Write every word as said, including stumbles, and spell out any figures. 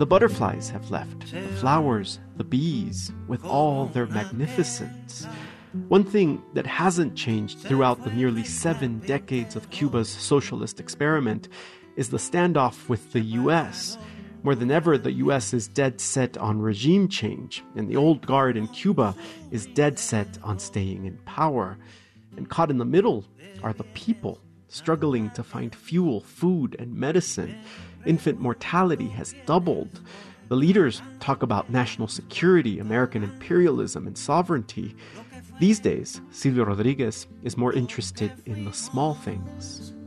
The butterflies have left, the flowers, the bees, with all their magnificence. One thing that hasn't changed throughout the nearly seven decades of Cuba's socialist experiment is the standoff with the U S. More than ever, the U S is dead set on regime change, and the old guard in Cuba is dead set on staying in power. And caught in the middle are the people, struggling to find fuel, food, and medicine. Infant mortality has doubled. The leaders talk about national security, American imperialism, and sovereignty. These days, Silvio Rodriguez is more interested in the small things.